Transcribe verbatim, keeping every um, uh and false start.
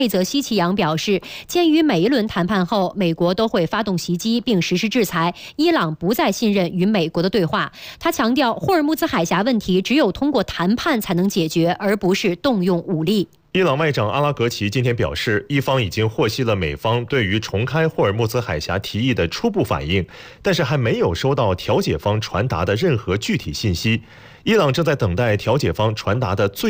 佩泽西奇扬表示，鉴于每一轮谈判后，美国都会发动袭击并实施制裁，伊朗不再信任与美国的对话。他强调，霍尔木兹海峡问题只有通过谈判才能解决，而不是动用武力。 伊朗外长阿拉格齐今天表示，伊方已经获悉了美方对于重开霍尔木兹海峡提议的初步反应，但是还没有收到调解方传达的任何具体信息。伊朗正在等待调解方传达的最